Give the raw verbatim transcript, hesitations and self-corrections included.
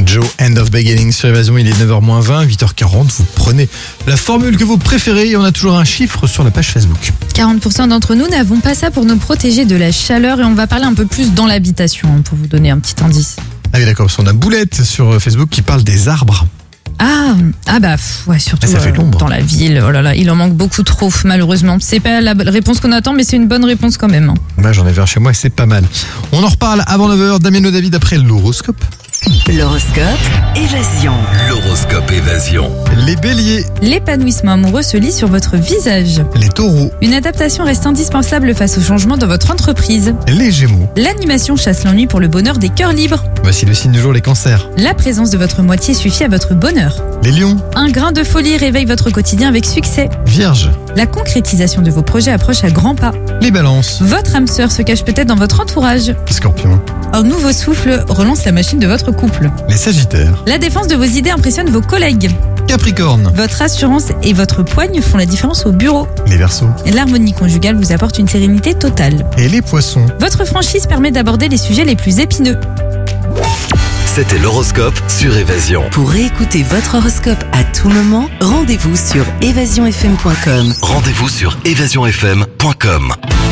Joe, End of Beginning sur Évasion, il est neuf heures moins vingt, huit heures quarante, vous prenez la formule que vous préférez et on a toujours un chiffre sur la page Facebook. quarante pour cent d'entre nous n'avons pas ça pour nous protéger de la chaleur et on va parler un peu plus dans l'habitation hein, pour vous donner un petit indice. Ah oui d'accord, parce qu'on a Boulette sur Facebook qui parle des arbres. Ah, ah bah pff, ouais, surtout Ah, ça fait euh, l'ombre. dans la ville, oh là là, il en manque beaucoup trop malheureusement. C'est pas la réponse qu'on attend mais c'est une bonne réponse quand même. hein. Bah, j'en ai vu un chez moi et c'est pas mal. On en reparle avant neuf heures, Damien David après l'horoscope. L'horoscope Évasion. L'horoscope Évasion. Les béliers, L'épanouissement amoureux se lit sur votre visage. les taureaux, Une adaptation reste indispensable face aux changements dans votre entreprise. les gémeaux. L'animation chasse l'ennui pour le bonheur des cœurs libres. Voici le signe du jour, les cancers. La présence de votre moitié suffit à votre bonheur. Les lions, Un grain de folie réveille votre quotidien avec succès. vierges, La concrétisation de vos projets approche à grands pas. les balances, Votre âme sœur se cache peut-être dans votre entourage. scorpions, Un nouveau souffle relance la machine de votre couple. les sagittaires, La défense de vos idées impressionne vos collègues. capricornes, Votre assurance et votre poigne font la différence au bureau. les verseaux L'harmonie conjugale vous apporte une sérénité totale. et les poissons. Votre franchise permet d'aborder les sujets les plus épineux. C'était l'horoscope sur Évasion. Pour écouter votre horoscope à tout moment, rendez-vous sur évasion f m point com. Rendez-vous sur évasion f m point com.